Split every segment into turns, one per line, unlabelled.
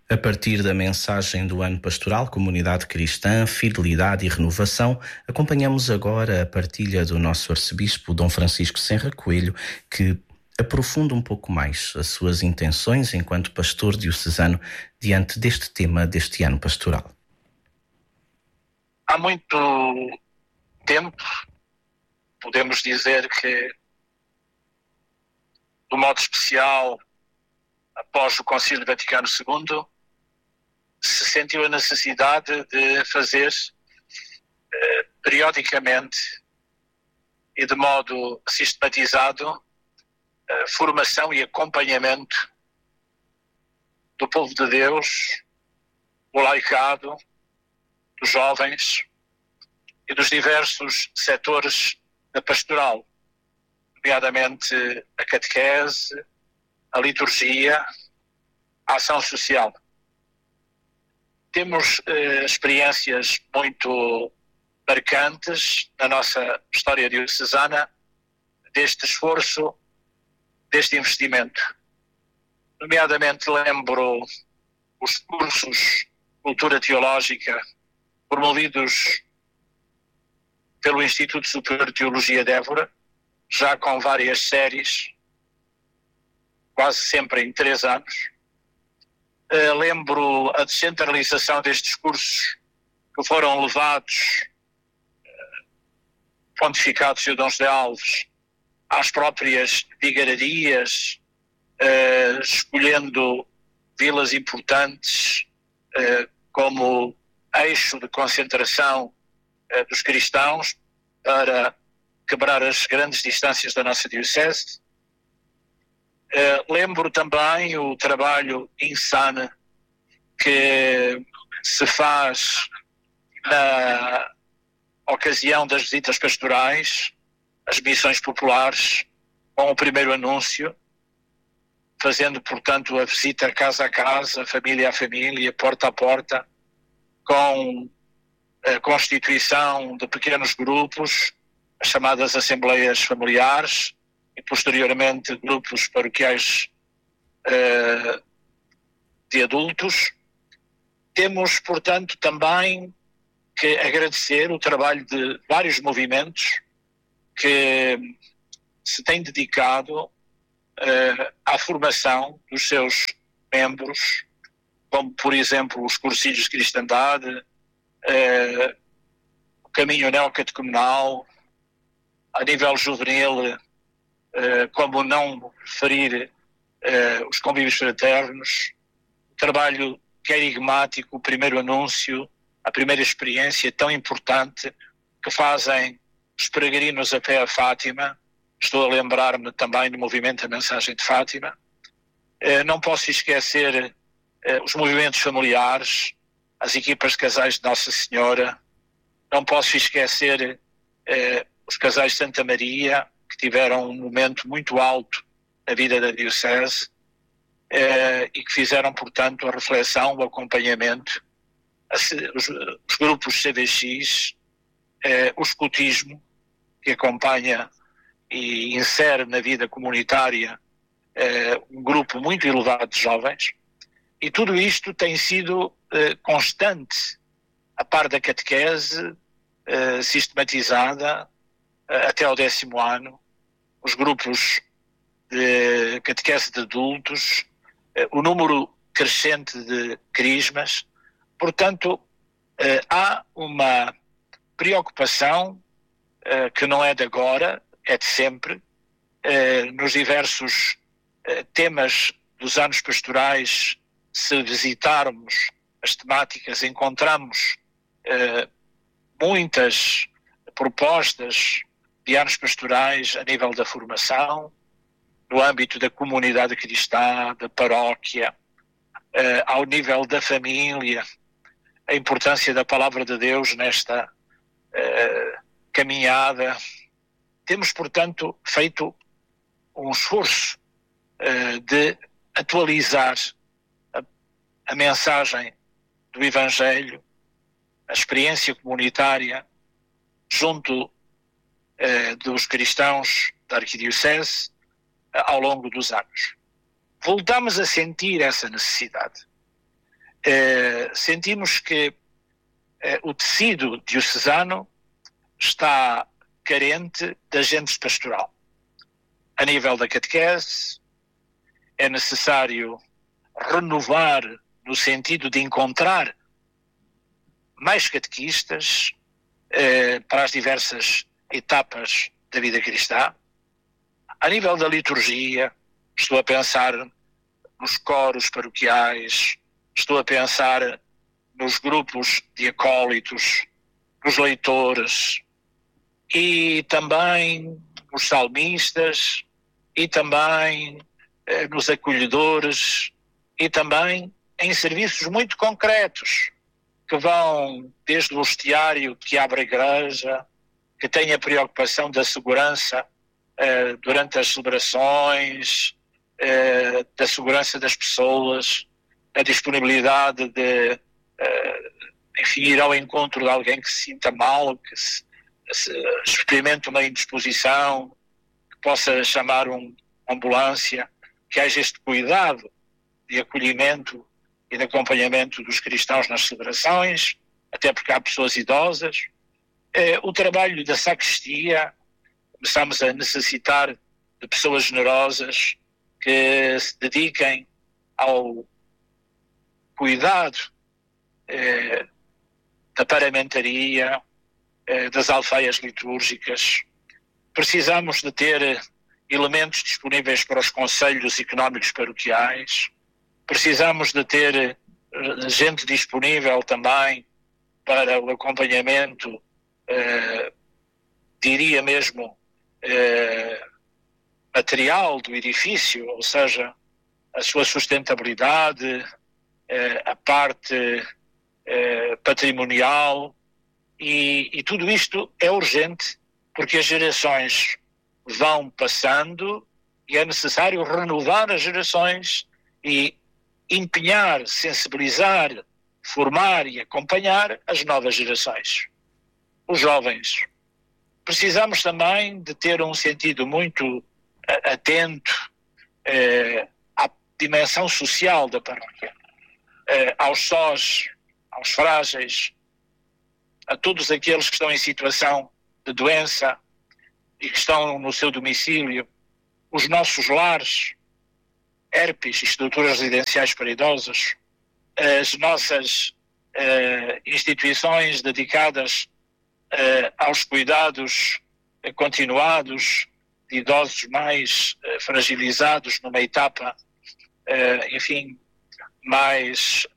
A partir da mensagem do ano pastoral, Comunidade Cristã, Fidelidade e Renovação, acompanhamos agora a partilha do nosso arcebispo Dom Francisco Senra Coelho, que aprofunda um pouco mais as suas intenções enquanto pastor diocesano diante deste tema deste ano pastoral.
Há muito tempo, podemos dizer que, de modo especial, após o Concílio Vaticano II, se sentiu a necessidade de fazer periodicamente e de modo sistematizado formação e acompanhamento do povo de Deus, do laicado, dos jovens e dos diversos setores da pastoral, nomeadamente a catequese, a liturgia, a ação social. Temos experiências muito marcantes na nossa história diocesana deste esforço, deste investimento. Nomeadamente lembro os cursos de cultura teológica promovidos pelo Instituto Superior de Teologia de Évora, já com várias séries, quase sempre em 3 anos. Lembro a descentralização destes cursos que foram levados, pontificados de Dom José Alves, às próprias vigararias, escolhendo vilas importantes como eixo de concentração dos cristãos para quebrar as grandes distâncias da nossa diocese. Lembro também o trabalho insano que se faz na ocasião das visitas pastorais, as missões populares, com o primeiro anúncio, fazendo, portanto, a visita casa a casa, família a família, porta a porta, com a constituição de pequenos grupos, as chamadas assembleias familiares, e posteriormente grupos paroquiais de adultos. Temos, portanto, também que agradecer o trabalho de vários movimentos que se têm dedicado à formação dos seus membros, como, por exemplo, os cursilhos de cristandade, o caminho neocatecumenal, a nível juvenil, como não referir os convívios fraternos, o trabalho querigmático, o primeiro anúncio, a primeira experiência tão importante que fazem os peregrinos a pé a Fátima. Estou a lembrar-me também do movimento da Mensagem de Fátima. Não posso esquecer os movimentos familiares, as equipas de casais de Nossa Senhora. Não posso esquecer os casais de Santa Maria, que tiveram um momento muito alto na vida da Diocese e que fizeram, portanto, a reflexão, o acompanhamento, os grupos CDX, o escutismo, que acompanha e insere na vida comunitária um grupo muito elevado de jovens, e tudo isto tem sido constante, a par da catequese, sistematizada, até ao 10º ano, os grupos de catequese de adultos, o número crescente de crismas. Portanto, há uma preocupação que não é de agora, é de sempre, nos diversos temas dos anos pastorais. Se visitarmos as temáticas, encontramos muitas propostas de anos pastorais a nível da formação, no âmbito da comunidade cristã, da paróquia, ao nível da família, a importância da palavra de Deus nesta caminhada. Temos, portanto, feito um esforço de atualizar a mensagem do Evangelho, a experiência comunitária junto dos cristãos da Arquidiocese ao longo dos anos. Voltamos a sentir essa necessidade. sentimos que o tecido diocesano está carente de agentes pastoral. A nível da catequese, é necessário renovar no sentido de encontrar mais catequistas para as diversas etapas da vida cristã. A nível da liturgia, estou a pensar nos coros paroquiais, estou a pensar nos grupos de acólitos, nos leitores e também nos salmistas e também nos acolhedores e também em serviços muito concretos que vão desde o hostiário que abre a igreja, que tem a preocupação da segurança durante as celebrações, da segurança das pessoas, a disponibilidade de enfim, ir ao encontro de alguém que se sinta mal, que se experimente uma indisposição, que possa chamar uma ambulância, que haja este cuidado de acolhimento e de acompanhamento dos cristãos nas celebrações, até porque há pessoas idosas. O trabalho da sacristia, começamos a necessitar de pessoas generosas que se dediquem ao cuidado da paramentaria, das alfaias litúrgicas. Precisamos de ter elementos disponíveis para os conselhos económicos paroquiais. Precisamos de ter gente disponível também para o acompanhamento, diria mesmo, material do edifício, ou seja, a sua sustentabilidade, a parte patrimonial, e tudo isto é urgente porque as gerações vão passando e é necessário renovar as gerações e empenhar, sensibilizar, formar e acompanhar as novas gerações. Os jovens. Precisamos também de ter um sentido muito atento à dimensão social da paróquia, aos sós, aos frágeis, a todos aqueles que estão em situação de doença e que estão no seu domicílio, os nossos lares, ERPs, estruturas residenciais para idosos, as nossas instituições dedicadas aos cuidados continuados de idosos mais fragilizados numa etapa, enfim, mais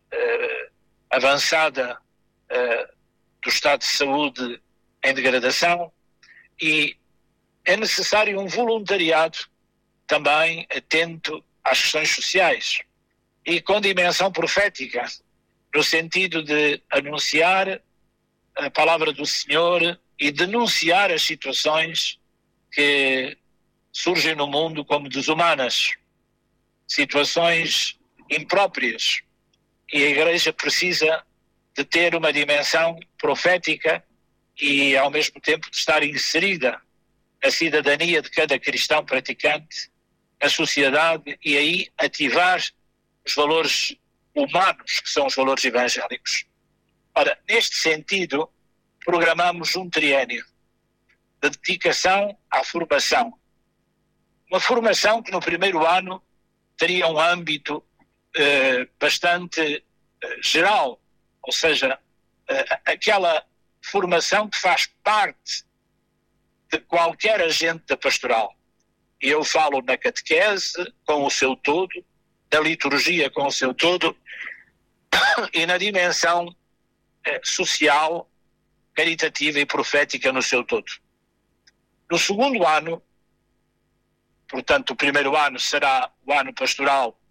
avançada do estado de saúde em degradação, e é necessário um voluntariado também atento às questões sociais e com dimensão profética, no sentido de anunciar a palavra do Senhor e denunciar as situações que surgem no mundo como desumanas, situações impróprias, e a Igreja precisa de ter uma dimensão profética e ao mesmo tempo de estar inserida na cidadania de cada cristão praticante, na sociedade, e aí ativar os valores humanos, que são os valores evangélicos. Ora, neste sentido, programamos um triênio de dedicação à formação. Uma formação que no primeiro ano teria um âmbito bastante geral, ou seja, aquela formação que faz parte de qualquer agente da pastoral. E eu falo na catequese com o seu todo, na liturgia com o seu todo e na dimensão social, caritativa e profética no seu todo. No segundo ano, portanto, o primeiro ano será o ano pastoral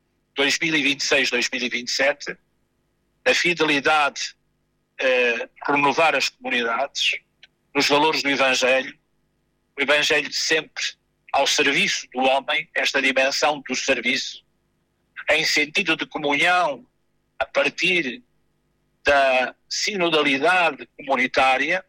2026-2027, a fidelidade, renovar as comunidades, nos valores do Evangelho, o Evangelho sempre ao serviço do homem, esta dimensão do serviço, em sentido de comunhão a partir da sinodalidade comunitária.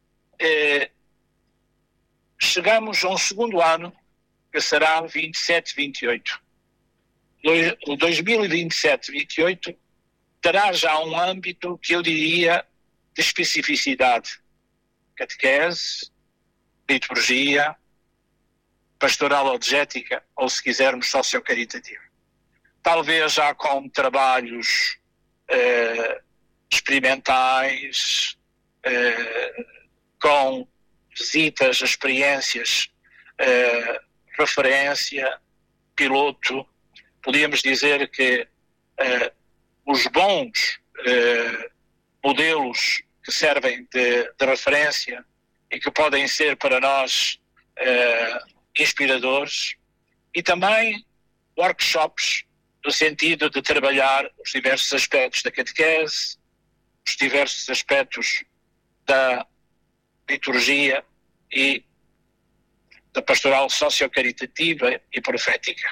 Chegamos a um segundo ano que será 27-28. O 2027-28 terá já um âmbito que eu diria de especificidade. Catequese, liturgia, pastoral hodegética ou, se quisermos, sociocaritativa. Talvez já com trabalhos experimentais, com visitas, experiências, referência, piloto. Podíamos dizer que os bons modelos que servem de referência e que podem ser para nós inspiradores, e também workshops no sentido de trabalhar os diversos aspectos da catequese, os diversos aspectos da liturgia e da pastoral sociocaritativa e profética.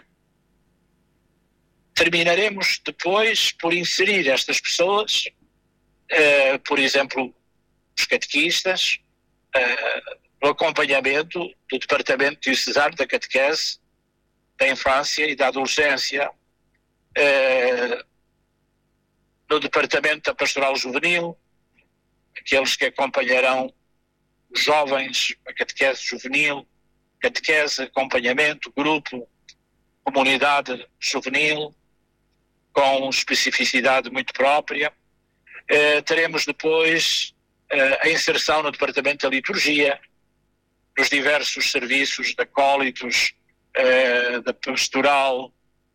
Terminaremos depois por inserir estas pessoas, por exemplo, os catequistas, no acompanhamento do Departamento Diocesano da Catequese, da Infância e da Adolescência, no Departamento da Pastoral Juvenil, aqueles que acompanharão os jovens, a catequese juvenil, catequese, acompanhamento, grupo, comunidade juvenil, com especificidade muito própria. Teremos depois a inserção no Departamento da Liturgia, nos diversos serviços de acólitos, da pastoral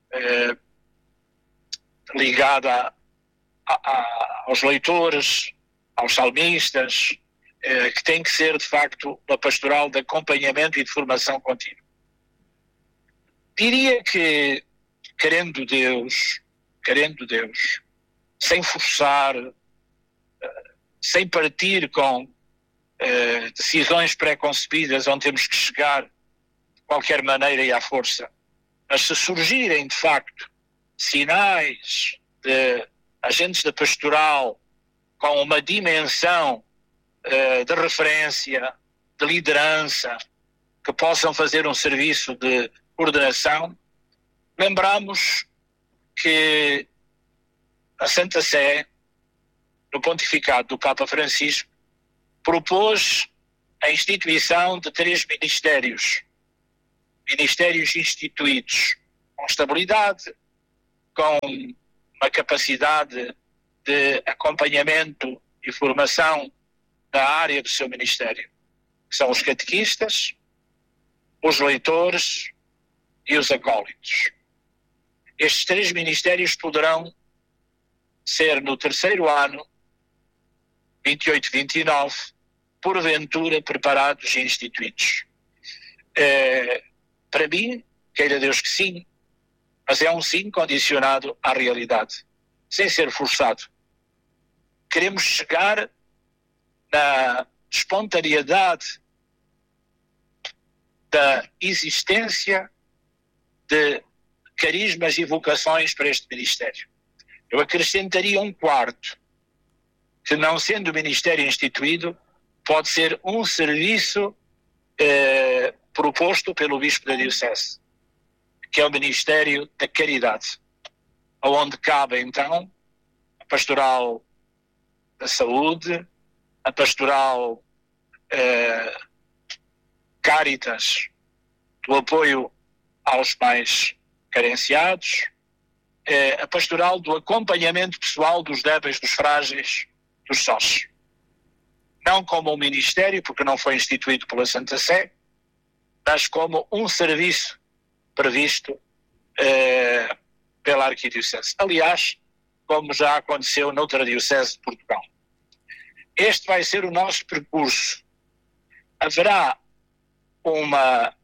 ligada aos leitores, aos salmistas, que tem que ser, de facto, uma pastoral de acompanhamento e de formação contínua. Diria que, querendo Deus, sem forçar, sem partir com decisões pré-concebidas onde temos que chegar de qualquer maneira e à força, mas se surgirem, de facto, sinais de agentes da pastoral com uma dimensão de referência, de liderança, que possam fazer um serviço de coordenação, lembramos que a Santa Sé, no pontificado do Papa Francisco, propôs a instituição de 3 ministérios instituídos com estabilidade, com uma capacidade de acompanhamento e formação da área do seu ministério, que são os catequistas, os leitores e os acólitos. Estes 3 ministérios poderão ser, no terceiro ano, 28-29, porventura preparados e instituídos. Para mim, queira Deus que sim, mas é um sim condicionado à realidade, sem ser forçado. Queremos chegar na espontaneidade da existência de carismas e vocações para este ministério. Eu acrescentaria um quarto, que, não sendo o ministério instituído, pode ser um serviço proposto pelo Bispo da Diocese, que é o Ministério da Caridade, onde cabe, então, a pastoral da saúde, a pastoral Caritas, do apoio aos mais carenciados, a pastoral do acompanhamento pessoal dos débeis, dos frágeis, dos sós. Não como um ministério, porque não foi instituído pela Santa Sé, mas como um serviço previsto pela Arquidiocese. Aliás, como já aconteceu noutra Diocese de Portugal. Este vai ser o nosso percurso. Haverá uma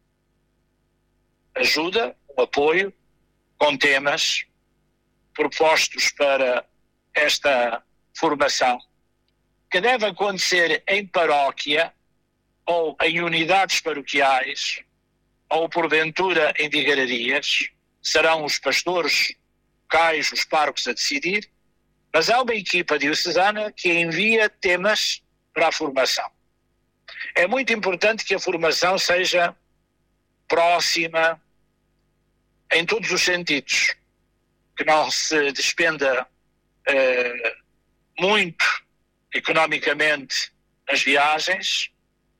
ajuda, um apoio, com temas propostos para esta formação, que deve acontecer em paróquia ou em unidades paroquiais, ou porventura em vigararias. Serão os pastores locais, os párocos a decidir, mas há uma equipa diocesana que envia temas para a formação. É muito importante que a formação seja próxima em todos os sentidos, que não se despenda muito economicamente nas viagens,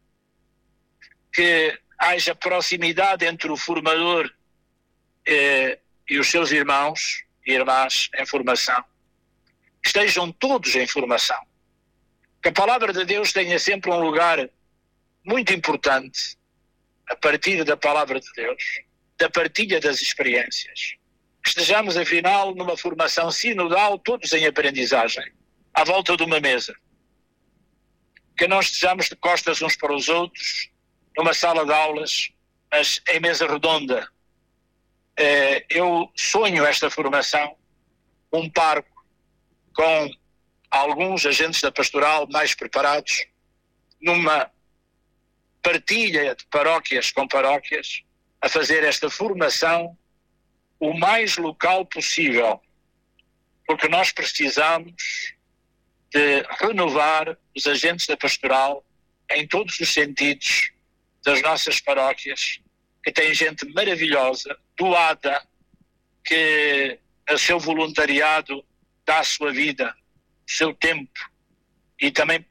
que haja proximidade entre o formador e os seus irmãos e irmãs em formação, que estejam todos em formação, que a palavra de Deus tenha sempre um lugar muito importante a partir da palavra de Deus, da partilha das experiências, que estejamos afinal numa formação sinodal, todos em aprendizagem, à volta de uma mesa, que não estejamos de costas uns para os outros, numa sala de aulas, mas em mesa redonda. Eu sonho esta formação, um parco com alguns agentes da pastoral mais preparados, numa partilha de paróquias com paróquias, a fazer esta formação o mais local possível, porque nós precisamos de renovar os agentes da pastoral em todos os sentidos das nossas paróquias, que tem gente maravilhosa, doada, que a seu voluntariado dá a sua vida, o seu tempo e também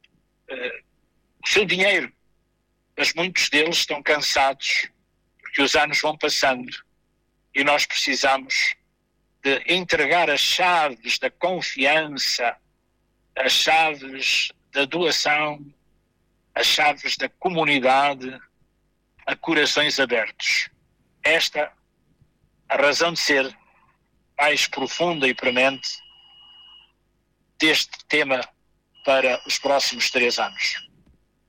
o seu dinheiro. Mas muitos deles estão cansados porque os anos vão passando e nós precisamos de entregar as chaves da confiança, as chaves da doação, as chaves da comunidade a corações abertos. Esta a razão de ser mais profunda e premente deste tema para os próximos 3 anos.